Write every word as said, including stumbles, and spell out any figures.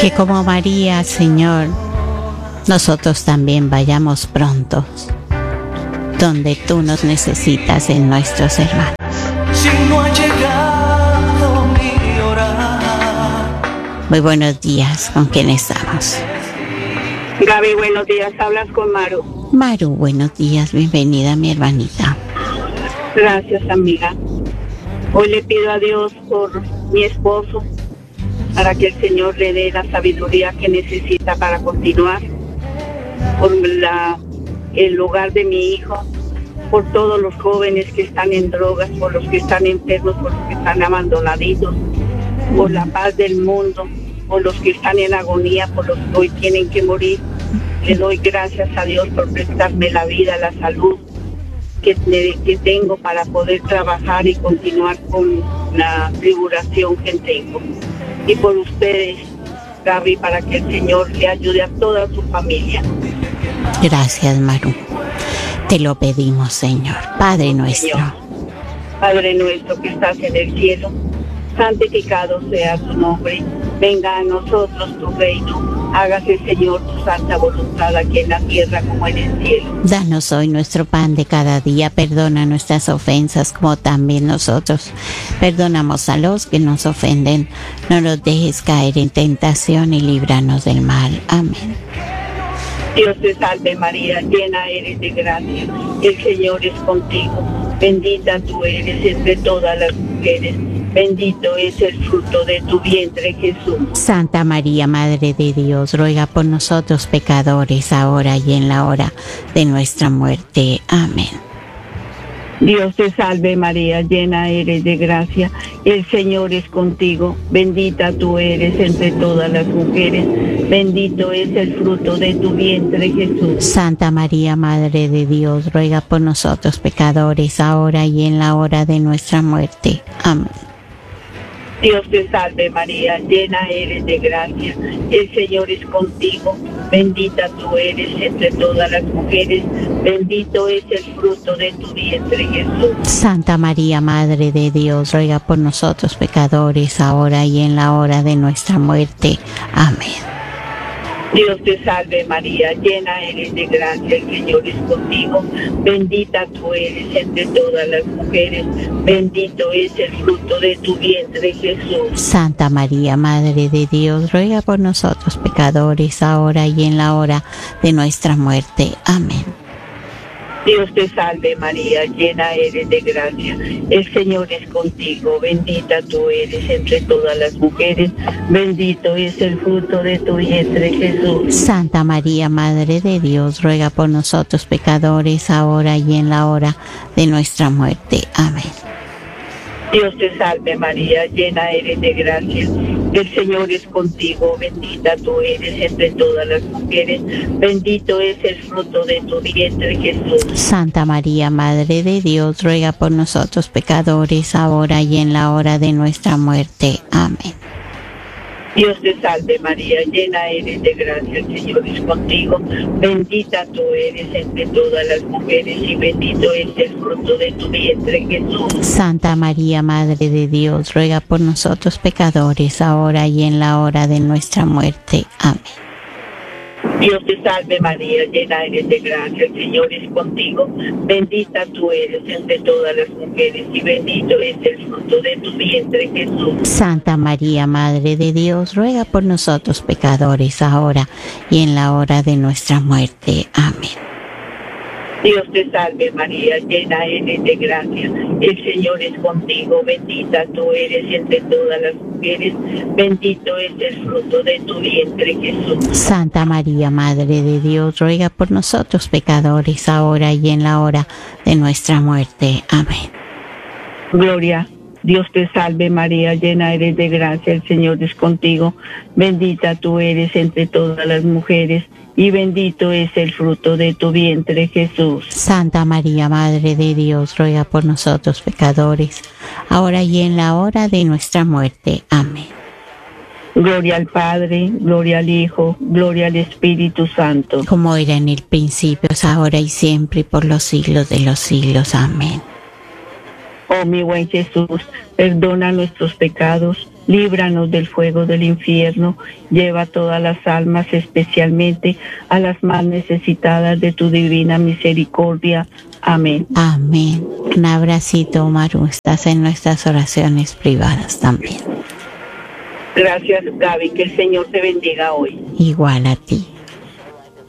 Que como María, Señor, nosotros también vayamos pronto donde tú nos necesitas en nuestros hermanos. Si no ha llegado mi hora. Muy buenos días, ¿con quién estamos? Gaby, buenos días, hablas con Maru. Maru, buenos días, bienvenida mi hermanita. Gracias, amiga. Hoy le pido a Dios por mi esposo, para que el Señor le dé la sabiduría que necesita para continuar, por la, el hogar de mi hijo, por todos los jóvenes que están en drogas, por los que están enfermos, por los que están abandonaditos, por la paz del mundo, por los que están en agonía, por los que hoy tienen que morir. Le doy gracias a Dios por prestarme la vida, la salud que, que tengo para poder trabajar y continuar con la tribulación que tengo. Y por ustedes, Gaby, para que el Señor le ayude a toda su familia. Gracias, Maru. Te lo pedimos, Señor. Padre nuestro. Señor, Padre nuestro que estás en el cielo, santificado sea tu nombre. Venga a nosotros tu reino. Hágase, Señor, tu santa voluntad aquí en la tierra como en el cielo. Danos hoy nuestro pan de cada día. Perdona nuestras ofensas como también nosotros perdonamos a los que nos ofenden. No nos dejes caer en tentación y líbranos del mal. Amén. Dios te salve María, llena eres de gracia. El Señor es contigo. Bendita tú eres entre todas las mujeres. Bendito es el fruto de tu vientre, Jesús. Santa María, Madre de Dios, ruega por nosotros pecadores, ahora y en la hora de nuestra muerte. Amén. Dios te salve María, llena eres de gracia. El Señor es contigo. Bendita tú eres entre todas las mujeres. Bendito es el fruto de tu vientre, Jesús. Santa María, Madre de Dios, ruega por nosotros pecadores, ahora y en la hora de nuestra muerte. Amén. Dios te salve María, llena eres de gracia, el Señor es contigo, bendita tú eres entre todas las mujeres, bendito es el fruto de tu vientre, Jesús. Santa María, Madre de Dios, ruega por nosotros pecadores, ahora y en la hora de nuestra muerte. Amén. Dios te salve María, llena eres de gracia, el Señor es contigo, bendita tú eres entre todas las mujeres, bendito es el fruto de tu vientre, Jesús. Santa María, Madre de Dios, ruega por nosotros pecadores, ahora y en la hora de nuestra muerte. Amén. Dios te salve María, llena eres de gracia, el Señor es contigo, bendita tú eres entre todas las mujeres, bendito es el fruto de tu vientre, Jesús. Santa María, Madre de Dios, ruega por nosotros pecadores, ahora y en la hora de nuestra muerte. Amén. Dios te salve María, llena eres de gracia, el Señor es contigo, bendita tú eres entre todas las mujeres, bendito es el fruto de tu vientre, Jesús. Santa María, Madre de Dios, ruega por nosotros pecadores, ahora y en la hora de nuestra muerte. Amén. Dios te salve María, llena eres de gracia, el Señor es contigo, bendita tú eres entre todas las mujeres y bendito es el fruto de tu vientre, Jesús. Santa María, Madre de Dios, ruega por nosotros pecadores, ahora y en la hora de nuestra muerte. Amén. Dios te salve María, llena eres de gracia, el Señor es contigo, bendita tú eres entre todas las mujeres y bendito es el fruto de tu vientre, Jesús. Santa María, Madre de Dios, ruega por nosotros pecadores, ahora y en la hora de nuestra muerte. Amén. Dios te salve María, llena eres de gracia, el Señor es contigo, bendita tú eres entre todas las mujeres, bendito es el fruto de tu vientre, Jesús. Santa María, Madre de Dios, ruega por nosotros pecadores, ahora y en la hora de nuestra muerte. Amén. Gloria. Dios te salve María, llena eres de gracia, el Señor es contigo, bendita tú eres entre todas las mujeres y bendito es el fruto de tu vientre, Jesús. Santa María, Madre de Dios, ruega por nosotros pecadores, ahora y en la hora de nuestra muerte. Amén. Gloria al Padre, gloria al Hijo, gloria al Espíritu Santo. Como era en el principio, es ahora y siempre, y por los siglos de los siglos. Amén. Oh mi buen Jesús, perdona nuestros pecados, líbranos del fuego del infierno, lleva a todas las almas, especialmente a las más necesitadas de tu divina misericordia. Amén. Amén. Un abracito, Maru. Estás en nuestras oraciones privadas también. Gracias, Gaby. Que el Señor te bendiga hoy. Igual a ti.